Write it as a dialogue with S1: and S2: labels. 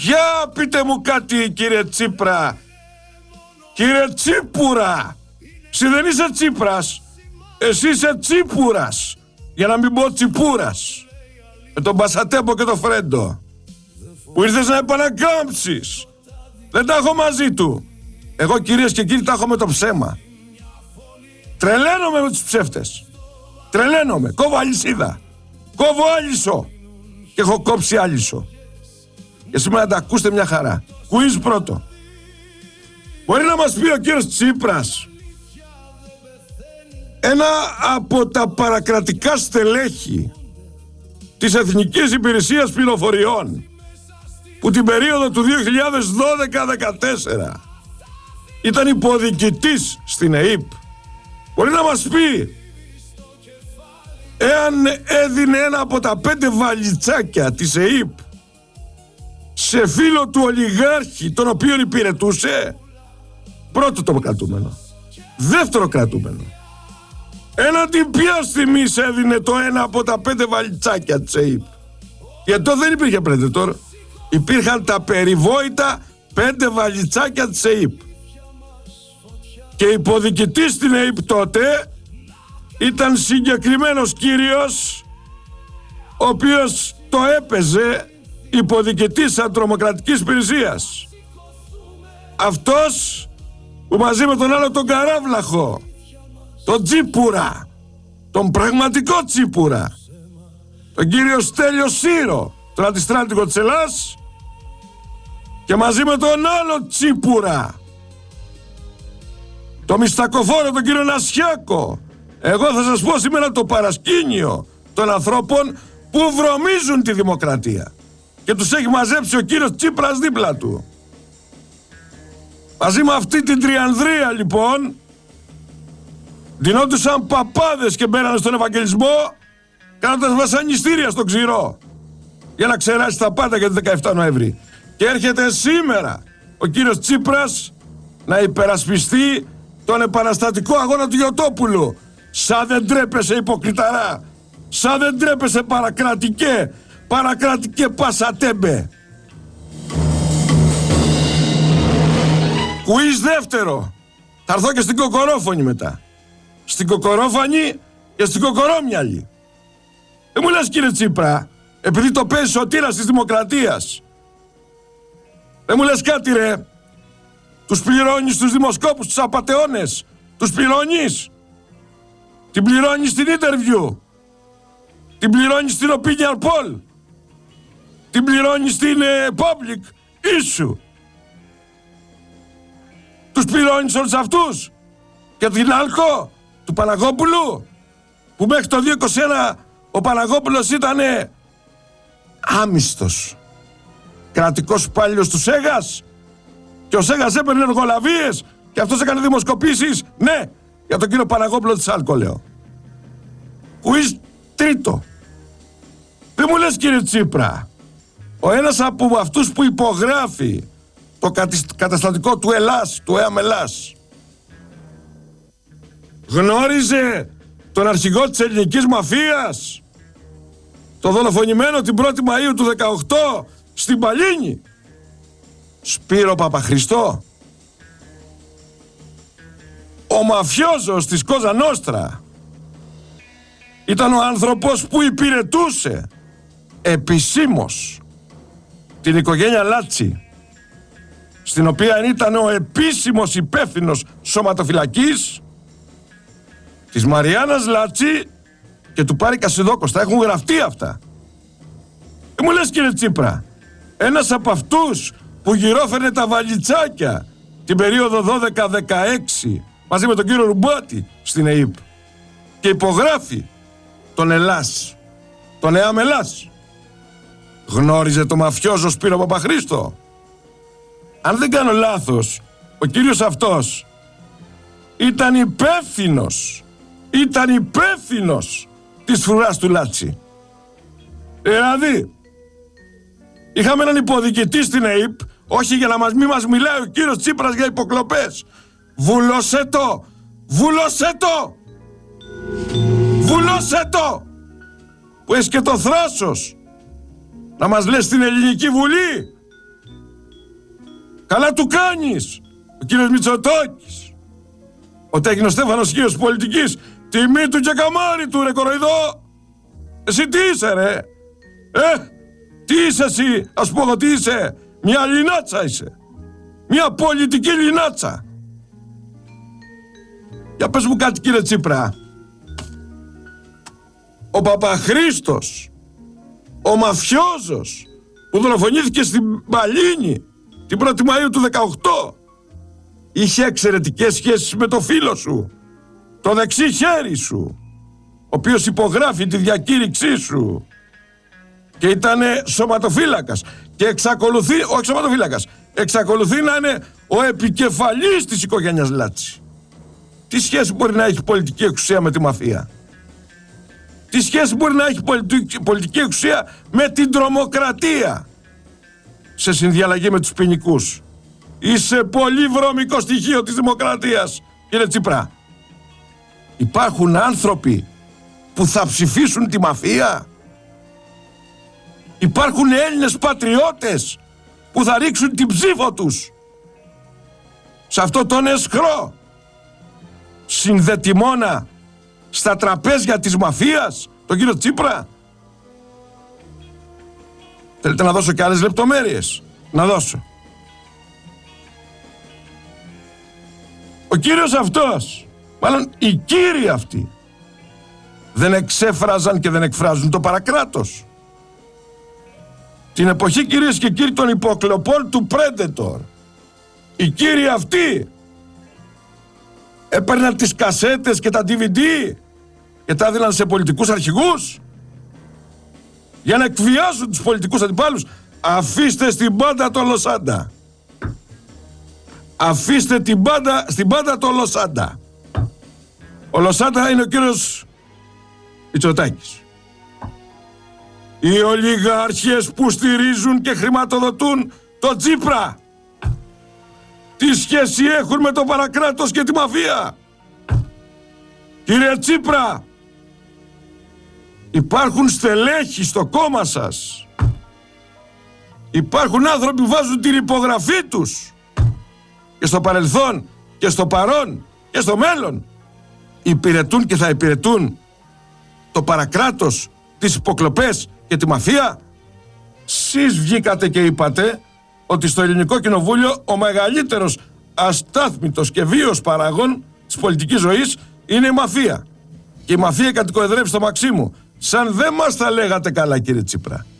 S1: Για πείτε μου κάτι, κύριε Τσίπρα. Κύριε Τσίπουρα. Εσύ δεν είσαι Τσίπρας. Εσύ είσαι Τσίπουρας. Για να μην πω Τσιπούρας. Με τον Πασατέμπο και τον Φρέντο. Που ήρθες να επανακάμψεις. Δεν τα έχω μαζί του. Εγώ, κυρίες και κύριοι, τα έχω με το ψέμα. Τρελαίνομαι με τους ψεύτες. Τρελαίνομαι. Κόβω αλυσίδα. Κόβω άλυσο. Και έχω κόψει άλυσο. Και σήμερα τα ακούστε μια χαρά. Κουίζ πρώτο. Μπορεί να μας πει ο κύριος Τσίπρας, ένα από τα παρακρατικά στελέχη της Εθνικής Υπηρεσίας Πληροφοριών, που την περίοδο του 2012-14 ήταν υποδιοικητής στην ΕΥΠ, μπορεί να μας πει εάν έδινε ένα από τα 5 βαλιτσάκια της ΕΥΠ σε φίλο του ολιγάρχη τον οποίον υπηρετούσε? Πρώτο το κρατούμενο. Δεύτερο κρατούμενο. Έναντι ποιας τιμής έδινε το ένα από τα 5 βαλιτσάκια της ΕΥΠ? Γιατί τότε δεν υπήρχε Predator. Υπήρχαν τα περιβόητα 5 βαλιτσάκια της ΕΥΠ. Και υποδιοικητής στην ΕΥΠ τότε ήταν συγκεκριμένος κύριος, ο οποίος το έπαιζε υποδιοικητής αντρομοκρατικής υπηρεσίας. Αυτός που μαζί με τον άλλο τον Καράβλαχο, τον Τσίπουρα, τον πραγματικό Τσίπουρα, τον κύριο Στέλιο Σύρο, τον αντιστράτηγο της Ελλάς, και μαζί με τον άλλο Τσίπουρα, τον μιστακοφόρο, τον κύριο Νασιάκο. Εγώ θα σας πω σήμερα το παρασκήνιο των ανθρώπων που βρωμίζουν τη δημοκρατία. Και τους έχει μαζέψει ο κύριος Τσίπρας δίπλα του. Μαζί με αυτή την τριανδρία λοιπόν ντυνόντουσαν παπάδες και μπαίνανε στον Ευαγγελισμό, κάνοντας βασανιστήρια στο Ξηρό, για να ξεράσει τα πάντα για την 17 Νοέμβρη. Και έρχεται σήμερα ο κύριος Τσίπρας να υπερασπιστεί τον επαναστατικό αγώνα του Γιωτόπουλου. Σαν δεν τρέπεσαι υποκριταρά, σαν δεν τρέπεσαι παρακρατικέ Πασατέμπε. Κουίζ δεύτερο. Θα έρθω και στην Κοκορόφωνη μετά. Στην Κοκορόφωνη και στην Κοκορόμυαλη. Δεν μου λες, κύριε Τσίπρα, επειδή το παίζει σωτήρας της δημοκρατίας, δεν μου λες κάτι, ρε? Τους πληρώνεις τους δημοσκόπους, τους απατεώνες? Τους πληρώνεις? Την πληρώνεις στην interview? Την πληρώνεις στην opinion poll? Την πληρώνεις στην public issue? Τους πληρώνεις όλους αυτούς? Και την Άλκο του Παναγόπουλου, που μέχρι το 2021 ο Παναγόπουλος ήταν άμυστος κρατικός υπάλληλος του Σέγας, και ο Σέγας έπαιρνε εργολαβίες και αυτός έκανε δημοσκοπήσεις? Ναι, για τον κύριο Παναγόπουλο της Άλκο λέω. Κουίζ τρίτο. Δεν μου λες, κύριε Τσίπρα, ο ένας από αυτούς που υπογράφει το καταστατικό του Ελλάς, του ΕΑΜ Ελλάς, γνώριζε τον αρχηγό της ελληνικής μαφίας, το δολοφονημένο την 1η Μαΐου του 18 στην Παλίνη, Σπύρο Παπαχριστό? Ο μαφιόζος της Κόζα Νόστρα ήταν ο άνθρωπος που υπηρετούσε επισήμως την οικογένεια Λάτσι, στην οποία ήταν ο επίσημος υπεύθυνος σωματοφυλακής της Μαριάννας Λάτσι και του Πάρη Κασιδόκοστα. Έχουν γραφτεί αυτά. Μου λες, κύριε Τσίπρα, ένας από αυτούς που γυρόφερνε τα βαλιτσάκια την περίοδο 12-16 μαζί με τον κύριο Ρουμπάτη στην ΕΥΠ και υπογράφει τον Ελλάς, τον ΕΑΜ Ελλάς, γνώριζε το μαφιόζο Σπύρο Παπαχρήστο? Αν δεν κάνω λάθος, ο κύριος αυτός ήταν υπεύθυνος της φρουράς του Λάτσι. Δηλαδή, είχαμε έναν υποδιοικητή στην ΕΥΠ, όχι για να μην μας μιλάει ο κύριος Τσίπρας για υποκλοπές. Βούλωσέ το! Που έχει και το θράσος να μας λες στην Ελληνική Βουλή Καλά του κάνεις, ο κύριος Μητσοτάκης. Όταν έγινε ο Στέφανος Χίος πολιτικής, τιμή του και καμάρι του, ρε κοροϊδό. Εσύ τι είσαι, ρε? Τι είσαι εσύ? Ας πω εγώ τι είσαι? Μια λινάτσα είσαι. Μια πολιτική λινάτσα. Για πες μου κάτι, κύριε Τσίπρα. Ο Παπαχρήστος, ο μαφιόζος που δολοφονήθηκε στην Μπαλίνη την 1η Μαΐου του 18, είχε εξαιρετικές σχέσεις με το φίλο σου, το δεξί χέρι σου, ο οποίος υπογράφει τη διακήρυξή σου και ήταν σωματοφύλακας και εξακολουθεί, όχι σωματοφύλακας, εξακολουθεί να είναι ο επικεφαλής της οικογένειας Λάτση. Τι σχέση μπορεί να έχει πολιτική εξουσία με τη μαφία? Τι σχέση μπορεί να έχει πολιτική εξουσία με την τρομοκρατία σε συνδιαλλαγή με τους ποινικούς? Είσαι πολύ βρώμικο στοιχείο της δημοκρατίας, κύριε Τσίπρα. Υπάρχουν άνθρωποι που θα ψηφίσουν τη μαφία? Υπάρχουν Έλληνες πατριώτες που θα ρίξουν την ψήφο τους σε αυτό τον εσχρό συνδετημόνα στα τραπέζια της μαφίας, τον κύριο Τσίπρα? Θέλετε να δώσω και άλλες λεπτομέρειες? Να δώσω. Ο κύριος αυτός, μάλλον οι κύριοι αυτοί, δεν εξέφραζαν και δεν εκφράζουν το παρακράτος. Την εποχή, κυρίες και κύριοι, των υποκλοπών του Predator, οι κύριοι αυτοί έπαιρναν τις κασέτες και τα DVD και τα έδιναν σε πολιτικούς αρχηγούς για να εκβιάσουν τους πολιτικούς αντιπάλους. Αφήστε στην πάντα το Λοσάντα. Αφήστε στην πάντα το Λοσάντα. Ο Λοσάντα είναι ο κύριος Μητσοτάκης. Οι ολιγάρχες που στηρίζουν και χρηματοδοτούν το Τσίπρα, τι σχέση έχουν με το παρακράτος και τη μαφία? Κύριε Τσίπρα, υπάρχουν στελέχοι στο κόμμα σας. Υπάρχουν άνθρωποι που βάζουν την υπογραφή τους και στο παρελθόν και στο παρόν και στο μέλλον υπηρετούν και θα υπηρετούν το παρακράτος, τις υποκλοπές και τη μαφία. Σεις βγήκατε και είπατε ότι στο Ελληνικό Κοινοβούλιο ο μεγαλύτερος αστάθμητος και βίος παράγων της πολιτικής ζωής είναι η μαφία. Και η μαφία κατοικοεδρεύει στο Μαξίμου. Σαν δεν μας τα λέγατε καλά, κύριε Τσίπρα.